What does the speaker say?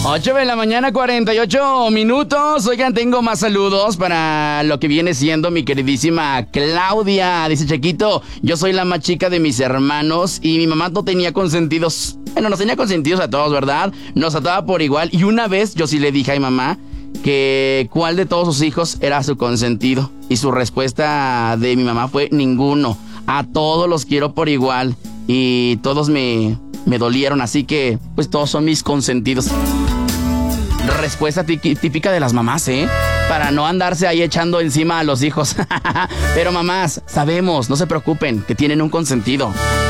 8 de la mañana, 48 minutos. Oigan, tengo más saludos para lo que viene siendo mi queridísima Claudia. Dice Chequito, yo soy la más chica de mis hermanos y mi mamá no tenía consentidos. Bueno, nos tenía consentidos a todos, ¿verdad? Nos trataba por igual. Y una vez yo sí le dije a mi mamá que cuál de todos sus hijos era su consentido. Y su respuesta de mi mamá fue ninguno. A todos los quiero por igual. Y todos me dolieron, así que pues todos son mis consentidos. Respuesta típica de las mamás, ¿eh? Para no andarse ahí echando encima a los hijos. Pero mamás, sabemos, no se preocupen, que tienen un consentido.